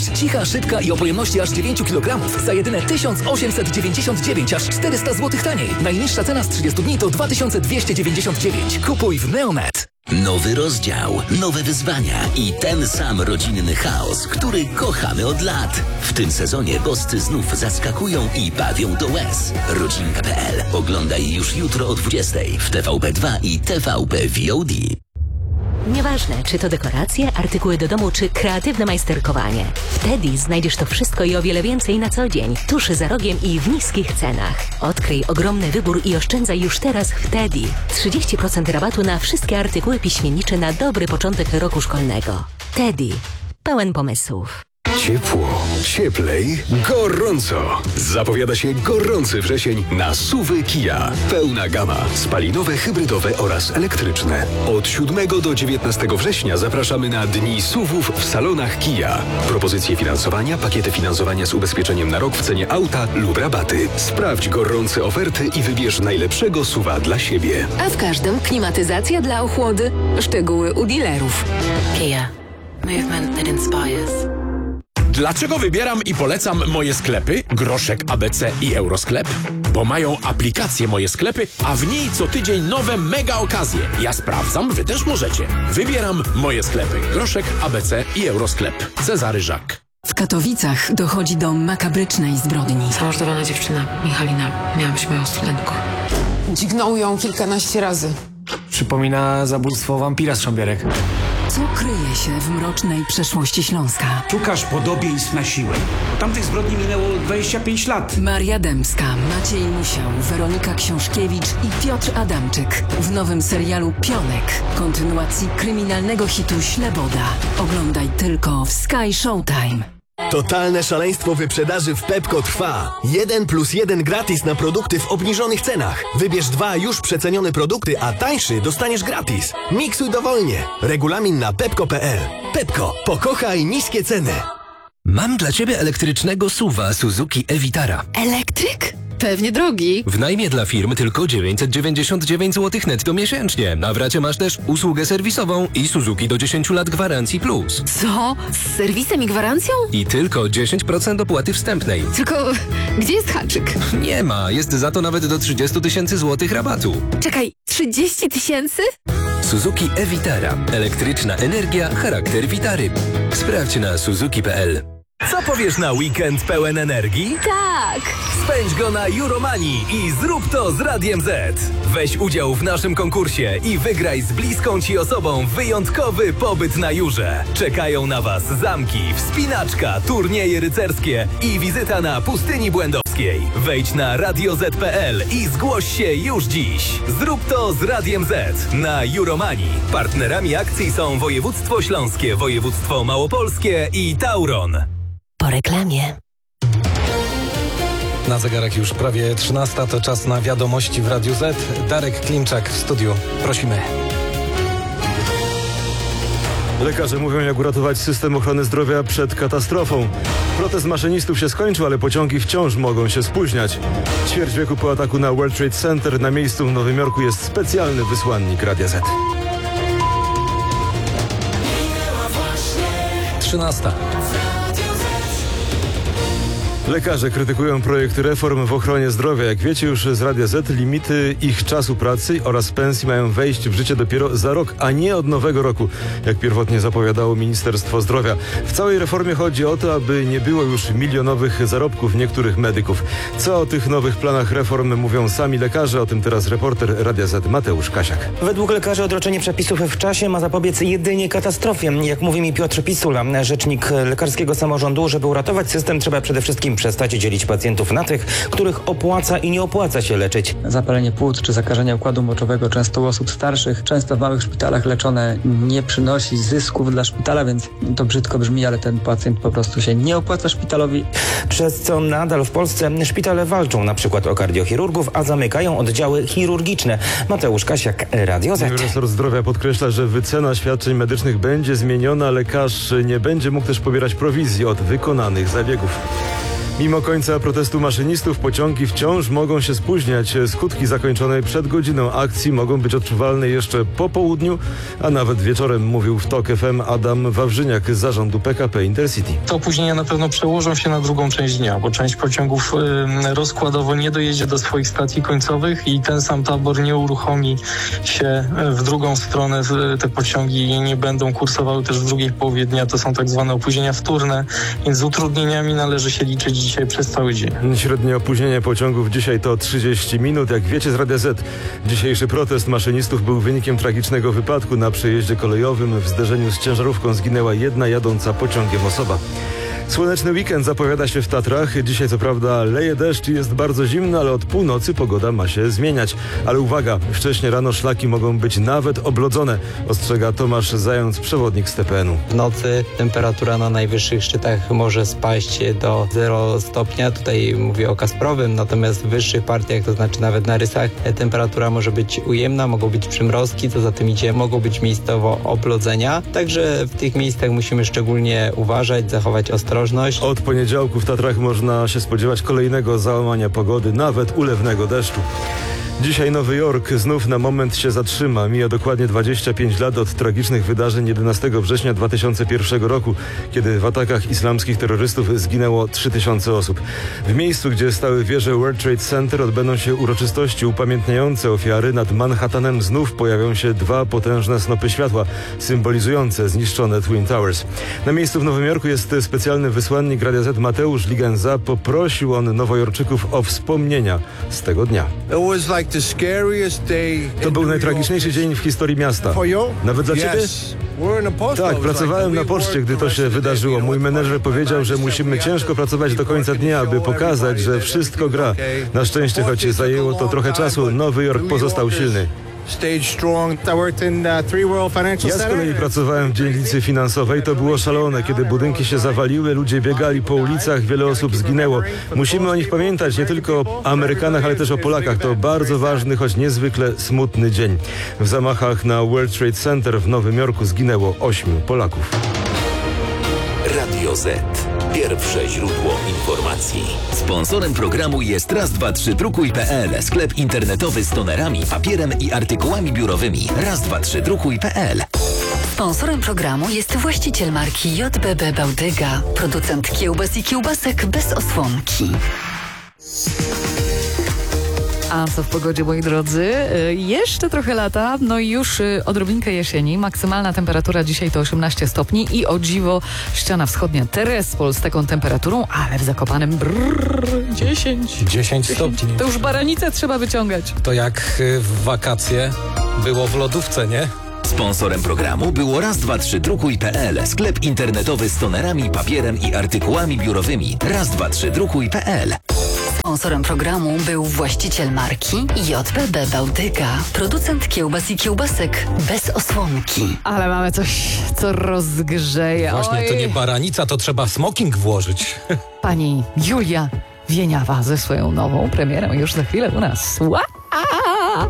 Cicha, szybka i o pojemności aż 9 kg za jedyne 1899, aż 400 zł taniej. Najniższa cena z 30 dni to 2299. Kupuj w Neomet. Nowy rozdział, nowe wyzwania i ten sam rodzinny chaos, który kochamy od lat. W tym sezonie Boscy znów zaskakują i bawią do łez. Rodzinka.pl. Oglądaj już jutro o 20 w TVP2 i TVP VOD. Nieważne, czy to dekoracje, artykuły do domu, czy kreatywne majsterkowanie. W Teddy znajdziesz to wszystko i o wiele więcej na co dzień, tuż za rogiem i w niskich cenach. Odkryj ogromny wybór i oszczędzaj już teraz w Teddy. 30% rabatu na wszystkie artykuły piśmiennicze na dobry początek roku szkolnego. Teddy. Pełen pomysłów. Ciepło, cieplej, gorąco. Zapowiada się gorący wrzesień na SUV-y Kia. Pełna gama. Spalinowe, hybrydowe oraz elektryczne. Od 7 do 19 września zapraszamy na Dni SUV-ów w salonach Kia. Propozycje finansowania, pakiety finansowania z ubezpieczeniem na rok w cenie auta lub rabaty. Sprawdź gorące oferty i wybierz najlepszego SUV-a dla siebie. A w każdym klimatyzacja dla ochłody. Szczegóły u dealerów. Kia. Movement that inspires. Dlaczego wybieram i polecam Moje Sklepy, Groszek, ABC i Eurosklep? Bo mają aplikację Moje Sklepy, a w niej co tydzień nowe mega okazje. Ja sprawdzam, wy też możecie. Wybieram Moje Sklepy, Groszek, ABC i Eurosklep. Cezary Żak. W Katowicach dochodzi do makabrycznej zbrodni. Zamordowana dziewczyna, Michalina, miała być moją studentką. Dźgnął ją kilkanaście razy. Przypomina zabójstwo wampira z Szambierek. Co kryje się w mrocznej przeszłości Śląska? Szukasz podobieństw na siłę. Od tamtych zbrodni minęło 25 lat. Maria Dębska, Maciej Musiał, Weronika Książkiewicz i Piotr Adamczyk w nowym serialu Pionek, kontynuacji kryminalnego hitu Śleboda. Oglądaj tylko w Sky Showtime. Totalne szaleństwo wyprzedaży w Pepco trwa. 1+1 gratis na produkty w obniżonych cenach. Wybierz 2 już przecenione produkty, a tańszy dostaniesz gratis. Miksuj dowolnie. Regulamin na pepco.pl. Pepco. Pokochaj niskie ceny. Mam dla Ciebie elektrycznego SUV-a Suzuki e-Vitara. Elektryk? Pewnie drogi. W najmie dla firm tylko 999 zł netto miesięcznie. Na wracie masz też usługę serwisową i Suzuki do 10 lat gwarancji plus. Co? Z serwisem i gwarancją? I tylko 10% opłaty wstępnej. Tylko gdzie jest haczyk? Nie ma, jest za to nawet do 30 tysięcy złotych rabatu. Czekaj, 30 tysięcy? Suzuki e-Vitara. Elektryczna energia, charakter Vitary. Sprawdź na suzuki.pl. Co powiesz na weekend pełen energii? Tak! Spędź go na Euromanii i zrób to z Radiem Z. Weź udział w naszym konkursie i wygraj z bliską Ci osobą wyjątkowy pobyt na Jurze. Czekają na Was zamki, wspinaczka, turnieje rycerskie i wizyta na Pustyni Błędowskiej. Wejdź na radioz.pl i zgłoś się już dziś. Zrób to z Radiem Z na Euromanii. Partnerami akcji są Województwo Śląskie, Województwo Małopolskie i Tauron. Po reklamie. Na zegarach już prawie 13, to czas na wiadomości w Radiu Z. Darek Klimczak w studiu. Prosimy. Lekarze mówią, jak uratować system ochrony zdrowia przed katastrofą. Protest maszynistów się skończył, ale pociągi wciąż mogą się spóźniać. Ćwierć wieku po ataku na World Trade Center na miejscu w Nowym Jorku jest specjalny wysłannik Radia Z. 13. Lekarze krytykują projekt reform w ochronie zdrowia. Jak wiecie już z Radia Z, limity ich czasu pracy oraz pensji mają wejść w życie dopiero za rok, a nie od nowego roku, jak pierwotnie zapowiadało Ministerstwo Zdrowia. W całej reformie chodzi o to, aby nie było już milionowych zarobków niektórych medyków. Co o tych nowych planach reform mówią sami lekarze? O tym teraz reporter Radia Z Mateusz Kasiak. Według lekarzy odroczenie przepisów w czasie ma zapobiec jedynie katastrofie. Jak mówi mi Piotr Pisula, rzecznik lekarskiego samorządu, żeby uratować system, trzeba przede wszystkim przestać dzielić pacjentów na tych, których opłaca i nie opłaca się leczyć. Zapalenie płuc czy zakażenia układu moczowego często u osób starszych, często w małych szpitalach leczone, nie przynosi zysków dla szpitala, więc to brzydko brzmi, ale ten pacjent po prostu się nie opłaca szpitalowi. Przez co nadal w Polsce szpitale walczą na przykład o kardiochirurgów, a zamykają oddziały chirurgiczne. Mateusz Kasiak, Radio Z. Resort Zdrowia podkreśla, że wycena świadczeń medycznych będzie zmieniona. Lekarz nie będzie mógł też pobierać prowizji od wykonanych zabiegów. Mimo końca protestu maszynistów pociągi wciąż mogą się spóźniać. Skutki zakończonej przed godziną akcji mogą być odczuwalne jeszcze po południu, a nawet wieczorem, mówił w TOK FM Adam Wawrzyniak z zarządu PKP Intercity. Te opóźnienia na pewno przełożą się na drugą część dnia, bo część pociągów rozkładowo nie dojedzie do swoich stacji końcowych i ten sam tabor nie uruchomi się w drugą stronę. Te pociągi nie będą kursowały też w drugiej połowie dnia. To są tak zwane opóźnienia wtórne, więc z utrudnieniami należy się liczyć dzisiaj przez cały dzień. Średnie opóźnienie pociągów dzisiaj to 30 minut. Jak wiecie z Radia Z, dzisiejszy protest maszynistów był wynikiem tragicznego wypadku na przejeździe kolejowym. W zderzeniu z ciężarówką zginęła jedna jadąca pociągiem osoba. Słoneczny weekend zapowiada się w Tatrach. Dzisiaj co prawda leje deszcz i jest bardzo zimno, ale od północy pogoda ma się zmieniać. Ale uwaga, wcześniej rano szlaki mogą być nawet oblodzone, ostrzega Tomasz Zając, przewodnik z TPN-u. W nocy temperatura na najwyższych szczytach może spaść do 0 stopnia. Tutaj mówię o Kasprowym, natomiast w wyższych partiach, to znaczy nawet na Rysach, temperatura może być ujemna, mogą być przymrozki, co za tym idzie, mogą być miejscowo oblodzenia. Także w tych miejscach musimy szczególnie uważać, zachować ostrożność. Od poniedziałku w Tatrach można się spodziewać kolejnego załamania pogody, nawet ulewnego deszczu. Dzisiaj Nowy Jork znów na moment się zatrzyma. Mija dokładnie 25 lat od tragicznych wydarzeń 11 września 2001 roku, kiedy w atakach islamskich terrorystów zginęło 3000 osób. W miejscu, gdzie stały wieże World Trade Center, odbędą się uroczystości upamiętniające ofiary. Nad Manhattanem znów pojawią się dwa potężne snopy światła, symbolizujące zniszczone Twin Towers. Na miejscu w Nowym Jorku jest specjalny wysłannik Radia Z Mateusz Ligenza. Poprosił on nowojorczyków o wspomnienia z tego dnia. To był najtragiczniejszy dzień w historii miasta. Nawet dla ciebie? Tak, pracowałem na poczcie, gdy to się wydarzyło. Mój menedżer powiedział, że musimy ciężko pracować do końca dnia, aby pokazać, że wszystko gra. Na szczęście, choć zajęło to trochę czasu, Nowy Jork pozostał silny. Ja z kolei pracowałem w dzielnicy finansowej. To było szalone, kiedy budynki się zawaliły, ludzie biegali po ulicach, wiele osób zginęło. Musimy o nich pamiętać, nie tylko o Amerykanach, ale też o Polakach. To bardzo ważny, choć niezwykle smutny dzień. W zamachach na World Trade Center w Nowym Jorku zginęło 8 Polaków. Radio Z. Pierwsze źródło informacji. Sponsorem programu jest raz232.pl, sklep internetowy z tonerami, papierem i artykułami biurowymi. raz232.pl. Sponsorem programu jest właściciel marki JBB Bałdyga, producent kiełbas i kiełbasek bez osłonki. A co w pogodzie, moi drodzy? Jeszcze trochę lata, no i już odrobinkę jesieni. Maksymalna temperatura dzisiaj to 18 stopni i o dziwo ściana wschodnia Terespol z taką temperaturą, ale w Zakopanem 10 stopni. To już baranicę trzeba wyciągać. To jak w wakacje było w lodówce, nie? Sponsorem programu było raz232.pl, sklep internetowy z tonerami, papierem i artykułami biurowymi. raz232.pl. Sponsorem programu był właściciel marki JBB Bałdyga, producent kiełbas i kiełbasek bez osłonki. Ale mamy coś, co rozgrzeje. Właśnie, to nie baranica, to trzeba smoking włożyć. Pani Julia Wieniawa ze swoją nową premierą już za chwilę u nas. What?